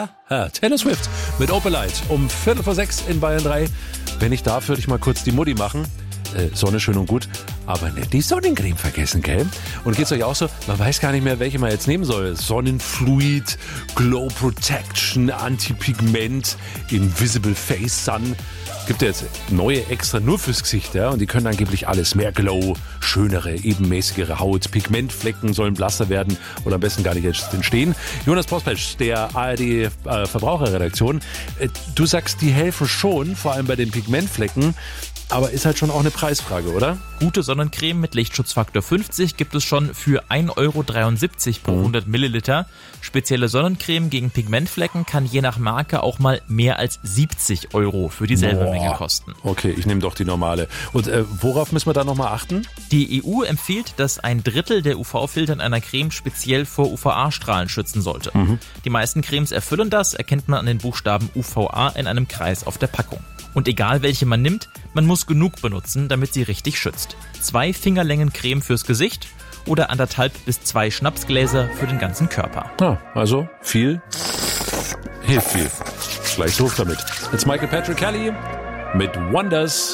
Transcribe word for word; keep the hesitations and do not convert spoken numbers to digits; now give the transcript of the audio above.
Ja, ja, Taylor Swift mit Opalite um Viertel vor sechs in Bayern drei. Wenn ich darf, würde ich mal kurz die Mutti machen. Äh, Sonne schön und gut, aber nicht die Sonnencreme vergessen, gell? Und geht's euch auch so? Man weiß gar nicht mehr, welche man jetzt nehmen soll. Sonnenfluid, Glow Protection, Anti-Pigment, Invisible Face Sun. Gibt ja jetzt neue extra nur fürs Gesicht, ja? Und die können angeblich alles. Mehr Glow, schönere, ebenmäßigere Haut, Pigmentflecken sollen blasser werden oder am besten gar nicht jetzt entstehen. Jonas Postpetsch, der A R D äh, Verbraucherredaktion. Äh, du sagst, die helfen schon, vor allem bei den Pigmentflecken. Aber ist halt schon auch eine Preisfrage, oder? Gute Sonnencreme mit Lichtschutzfaktor fünfzig gibt es schon für ein Euro dreiundsiebzig pro hundert Milliliter. Spezielle Sonnencreme gegen Pigmentflecken kann je nach Marke auch mal mehr als siebzig Euro für dieselbe Boah. Menge kosten. Okay, ich nehme doch die normale. Und äh, worauf müssen wir da nochmal achten? Die E U empfiehlt, dass ein Drittel der U V-Filter in einer Creme speziell vor U V A-Strahlen schützen sollte. Mhm. Die meisten Cremes erfüllen das, erkennt man an den Buchstaben U V A in einem Kreis auf der Packung. Und egal welche man nimmt, man muss genug benutzen, damit sie richtig schützt. Zwei Fingerlängen Creme fürs Gesicht oder anderthalb bis zwei Schnapsgläser für den ganzen Körper. Ah, also viel hilft viel. Gleich so damit. Jetzt Michael Patrick Kelly mit Wonders.